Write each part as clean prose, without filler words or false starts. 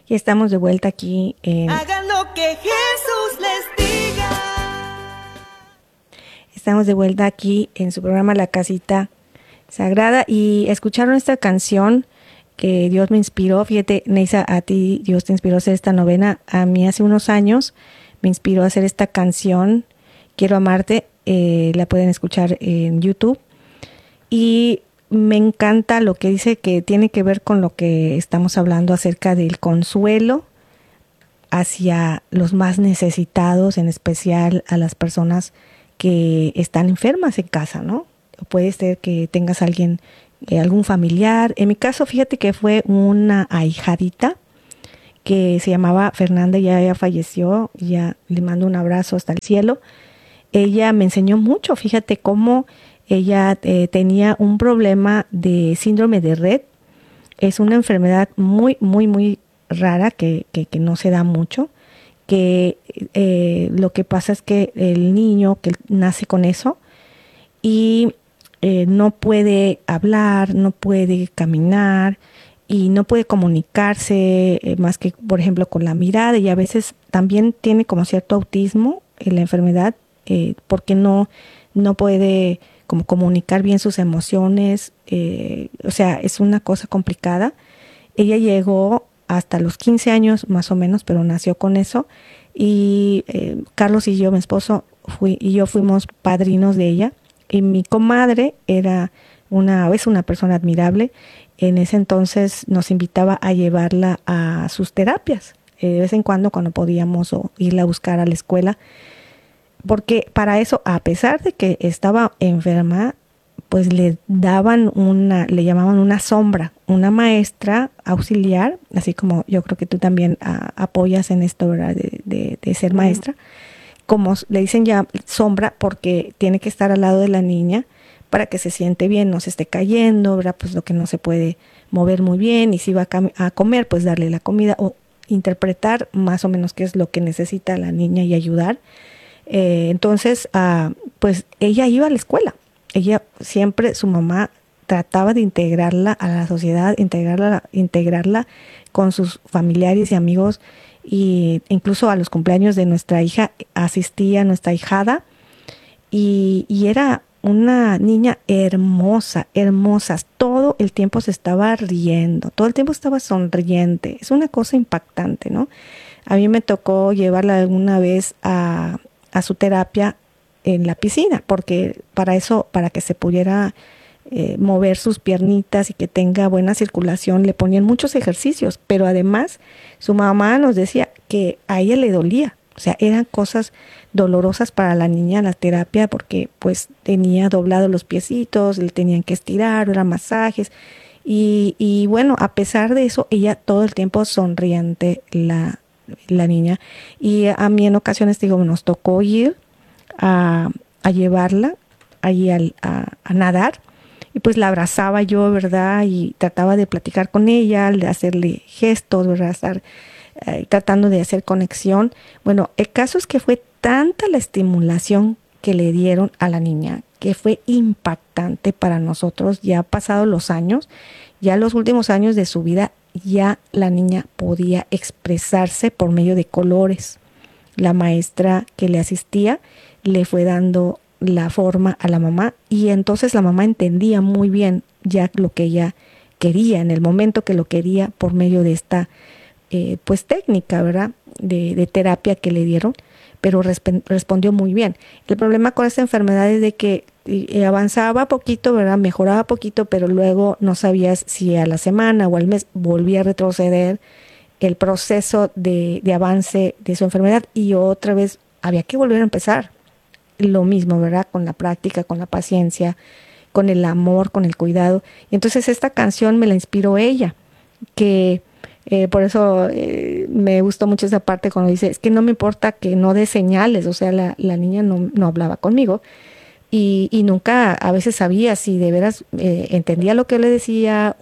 Y estamos de vuelta aquí en... Hagan lo que Jesús les diga. Estamos de vuelta aquí en su programa La Casita Sagrada y escucharon esta canción que Dios me inspiró. Fíjate, Neisa, a ti Dios te inspiró a hacer esta novena. A mí hace unos años me inspiró a hacer esta canción, Quiero Amarte. La pueden escuchar en YouTube. Y me encanta lo que dice, que tiene que ver con lo que estamos hablando acerca del consuelo hacia los más necesitados, en especial a las personas que están enfermas en casa, ¿no? Puede ser que tengas alguien, algún familiar. En mi caso, fíjate que fue una ahijadita que se llamaba Fernanda, ya falleció, ya le mando un abrazo hasta el cielo. Ella me enseñó mucho, fíjate cómo ella tenía un problema de síndrome de Rett. Es una enfermedad muy, muy, muy rara que no se da mucho, que lo que pasa es que el niño que nace con eso y no puede hablar, no puede caminar y no puede comunicarse más que, por ejemplo, con la mirada, y a veces también tiene como cierto autismo en la enfermedad, porque no puede como comunicar bien sus emociones, o sea, es una cosa complicada. Ella llegó hasta los 15 años más o menos, pero nació con eso, y Carlos y yo, mi esposo, yo fuimos padrinos de ella, y mi comadre es una persona admirable. En ese entonces nos invitaba a llevarla a sus terapias, de vez en cuando podíamos, o irla a buscar a la escuela, porque para eso, a pesar de que estaba enferma, pues le llamaban una sombra, una maestra auxiliar, así como yo creo que tú también apoyas en esto, ¿verdad? De ser maestra, como le dicen ya sombra, porque tiene que estar al lado de la niña para que se siente bien, no se esté cayendo, ¿verdad? Pues lo que no se puede mover muy bien, y si va a comer, pues darle la comida o interpretar más o menos qué es lo que necesita la niña y ayudar. Entonces, pues ella iba a la escuela. Ella siempre, su mamá trataba de integrarla a la sociedad, integrarla con sus familiares y amigos, y incluso a los cumpleaños de nuestra hija asistía nuestra ahijada, y era una niña hermosa, todo el tiempo se estaba riendo, todo el tiempo estaba sonriente. Es una cosa impactante, ¿no? A mí me tocó llevarla alguna vez a su terapia en la piscina, porque para que se pudiera mover sus piernitas y que tenga buena circulación, le ponían muchos ejercicios, pero además su mamá nos decía que a ella le dolía, o sea, eran cosas dolorosas para la niña la terapia, porque pues tenía doblados los piecitos, le tenían que estirar, eran masajes, y bueno, a pesar de eso, ella todo el tiempo sonriente, la niña. Y a mí en ocasiones, nos tocó ir a llevarla allí a nadar, y pues la abrazaba yo, ¿verdad? Y trataba de platicar con ella, de hacerle gestos, ¿verdad? Estar tratando de hacer conexión. Bueno, el caso es que fue tanta la estimulación que le dieron a la niña, que fue impactante para nosotros. Ya pasados los años, ya los últimos años de su vida, ya la niña podía expresarse por medio de colores. La maestra que le asistía le fue dando la forma a la mamá, y entonces la mamá entendía muy bien ya lo que ella quería, en el momento que lo quería, por medio de esta pues técnica, ¿verdad? De terapia que le dieron, pero respondió muy bien. El problema con esta enfermedad es de que avanzaba poquito, ¿verdad? Mejoraba poquito, pero luego no sabías si a la semana o al mes volvía a retroceder el proceso de avance de su enfermedad, y otra vez había que volver a empezar. Lo mismo, ¿verdad? Con la práctica, con la paciencia, con el amor, con el cuidado. Y entonces esta canción me la inspiró ella, que por eso me gustó mucho esa parte cuando dice, es que no me importa que no dé señales, o sea, la niña no hablaba conmigo, y nunca a veces sabía si de veras entendía lo que le decía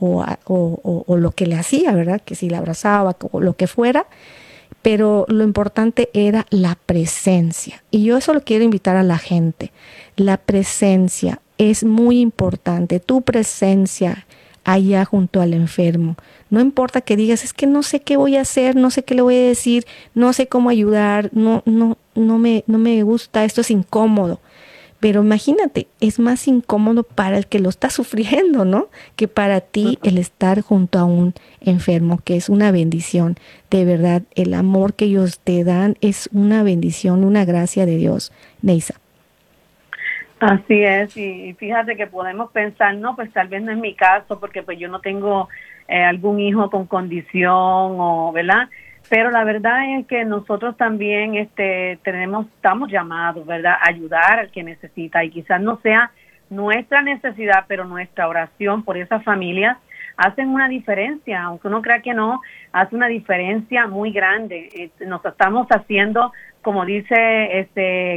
o lo que le hacía, ¿verdad? Que si la abrazaba o lo que fuera, pero lo importante era la presencia. Y yo eso lo quiero invitar a la gente. La presencia es muy importante, tu presencia allá junto al enfermo. No importa que digas, es que no sé qué voy a hacer, no sé qué le voy a decir, no sé cómo ayudar, no me gusta, esto es incómodo. Pero imagínate, es más incómodo para el que lo está sufriendo, ¿no? Que para ti el estar junto a un enfermo, que es una bendición. De verdad, el amor que ellos te dan es una bendición, una gracia de Dios, Neisa. Así es, y fíjate que podemos pensar, no, pues tal vez no es mi caso, porque pues yo no tengo algún hijo con condición, o ¿verdad? Pero la verdad es que nosotros también estamos llamados, ¿verdad?, a ayudar al que necesita, y quizás no sea nuestra necesidad, pero nuestra oración por esas familias hacen una diferencia, aunque uno crea que no, hace una diferencia muy grande. Nos estamos haciendo, como dice